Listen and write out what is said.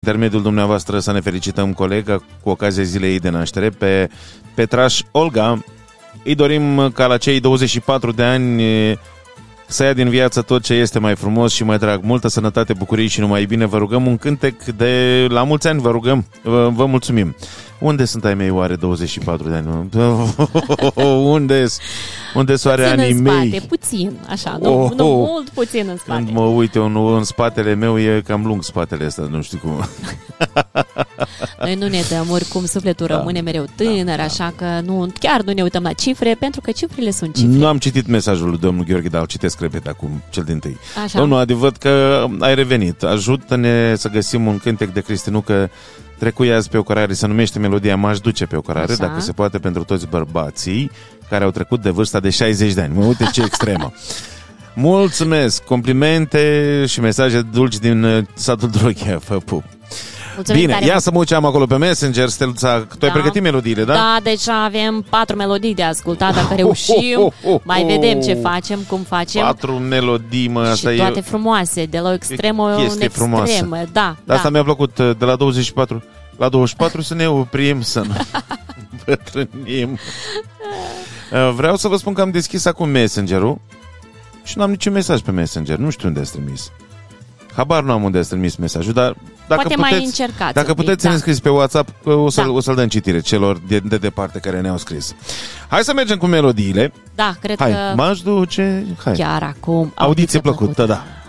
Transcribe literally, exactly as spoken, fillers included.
intermediul dumneavoastră să ne felicităm colega cu ocazia zilei de naștere pe Petraș Olga. Îi dorim ca la cei douăzeci și patru de ani să ia din viață tot ce este mai frumos și mai drag. Multă sănătate, bucurie și numai bine. Vă rugăm un cântec de la mulți ani, vă rugăm. Vă, vă mulțumim. Unde sunt ai mei oare douăzeci și patru de ani? Unde unde soare anii în mei? spate, puțin, așa, nu, oh, nu oh. mult, puțin în spate. Când mă uit eu în, în spatele meu, e cam lung spatele ăsta, nu știu cum. Noi nu ne dăm, oricum sufletul da. rămâne mereu tânăr, da, așa că nu, chiar nu ne uităm la cifre, pentru că cifrele sunt cifre. Nu am citit mesajul lui domnul Gheorghe, dar îl citesc repet acum, cel dintâi. Așa. Domnul, adevăr că ai revenit. Ajută-ne să găsim un cântec de Cristinucă trecuie azi pe o cărare, se numește melodia M-aș duce pe o cărare, așa, dacă se poate, pentru toți bărbații care au trecut de vârsta de șaizeci de ani. Mă uite ce extremă. Mulțumesc, complimente și mesaje dulci din satul Droghea, fă pup. Mulțumim. Bine, tare, ia să mă uceam acolo pe Messenger, Steluța, tu da. ai pregătit melodiile, da? Da, deja avem patru melodii de ascultat, dacă reușim, oh, oh, oh, oh. mai vedem ce facem, cum facem. Patru melodii, mă, asta și toate e... frumoase, de la o extremă în extremă, frumoasă. da. Da, da. asta mi-a plăcut, de la douăzeci și patru la douăzeci și patru să ne oprim, să nu bătrânim. Vreau să vă spun că am deschis acum Messenger-ul și nu am niciun mesaj pe Messenger, nu știu unde ați trimis. Habar nu am unde ați trimis mesajul, dar dacă poate puteți, mai încercați dacă puteți da. să ne scrieți pe WhatsApp, o, să, da. o să-l dăm citire celor de, de departe care ne-au scris. Hai să mergem cu melodiile. Da, cred Hai, că m-aș duce. Hai. chiar acum Audiție plăcută, plăcută, da.